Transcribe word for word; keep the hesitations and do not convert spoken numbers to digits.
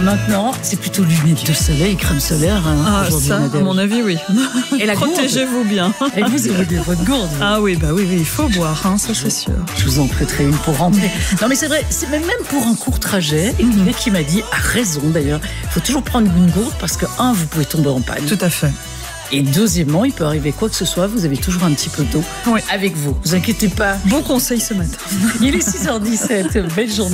maintenant, c'est plutôt lunettes de soleil, crème solaire. Hein, ah, ça, Nadège. à mon avis, oui. Et la protégez-vous bien. Et vous avez votre gourde. Vous. Ah oui, bah oui, oui, il faut boire, hein, ça c'est sûr. Je vous en prêterai une pour rentrer. Non mais c'est vrai, c'est même pour un court trajet. Et mm-hmm. qui m'a dit, a raison d'ailleurs, il faut toujours prendre une gourde parce que, un, vous pouvez tomber en panne. Tout à fait. Et deuxièmement, il peut arriver quoi que ce soit, vous avez toujours un petit peu d'eau oui. avec vous. Vous inquiétez pas. Bon conseil ce matin. Il est six heures dix-sept, belle journée.